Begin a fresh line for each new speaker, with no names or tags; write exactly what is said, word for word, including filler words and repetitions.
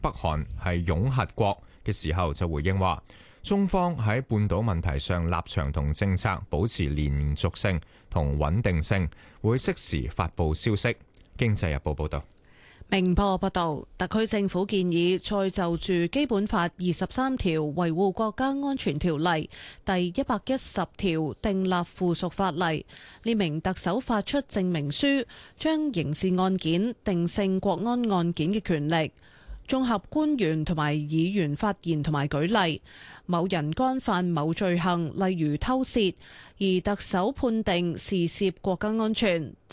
北韓係擁核國嘅時候，就回應話，中方喺半島問題上立場同政策保持連續性同穩定性，會適時發布消息。經濟日報報道。
明報報道，特區政府建議再就住《基本法》二十三條維護國家安全條例第一百一十條訂立附屬法例，列明特首發出證明書，將刑事案件定性國安案件嘅權力。綜合官員同埋議員發言同埋舉例，某人干犯某罪行，例如偷竊，而特首判定事涉國家安全，